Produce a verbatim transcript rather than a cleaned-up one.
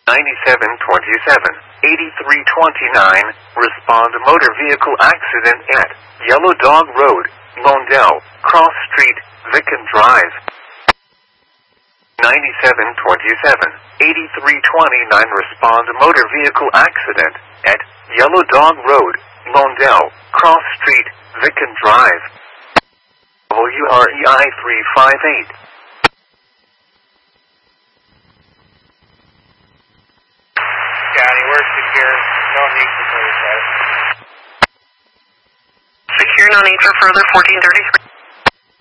ninety-seven twenty-seven, eighty-three twenty-nine, respond motor vehicle accident at Yellow Dog Road, Londell, Cross Street, Vicken Drive. ninety-seven twenty-seven, eighty-three twenty-nine, respond motor vehicle accident at Yellow Dog Road, Londell, Cross Street, Vicken Drive. W R E I three five eight. County, we're secure. No need for further status. Secure, no need for further, fourteen thirty-three.